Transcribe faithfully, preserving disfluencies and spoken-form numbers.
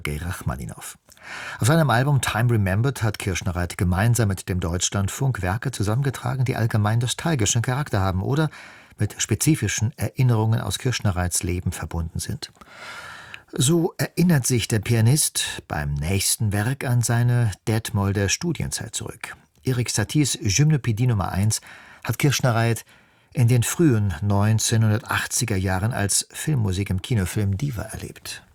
Sergei Rachmaninow. Auf seinem Album Time Remembered hat Kirschnereit gemeinsam mit dem Deutschlandfunk Werke zusammengetragen, die allgemein nostalgischen Charakter haben oder mit spezifischen Erinnerungen aus Kirschnereits Leben verbunden sind. So erinnert sich der Pianist beim nächsten Werk an seine Detmolder Studienzeit zurück. Erik Saties Gymnopädie Nummer eins hat Kirschnereit in den frühen neunzehnhundertachtziger Jahren als Filmmusik im Kinofilm Diva erlebt.